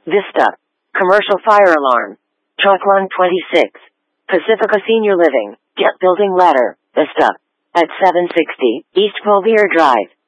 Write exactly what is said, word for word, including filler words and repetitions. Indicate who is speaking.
Speaker 1: Vista. Commercial fire alarm. Truck one twenty-six. Pacifica Senior Living. Jet Building Ladder. Vista. At seven sixty East Collier Drive.